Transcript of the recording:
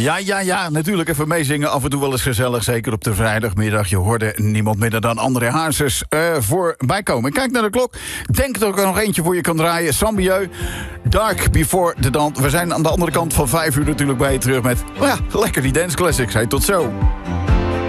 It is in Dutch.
Ja, natuurlijk even meezingen. Af en toe wel eens gezellig, zeker op de vrijdagmiddag. Je hoorde niemand minder dan André Hazes voorbij komen. Kijk naar de klok. Denk dat er nog eentje voor je kan draaien. Sambieu, Dark Before the Dawn. We zijn aan de andere kant van 5 uur natuurlijk bij je terug met... lekker die dance classics. Hey, tot zo.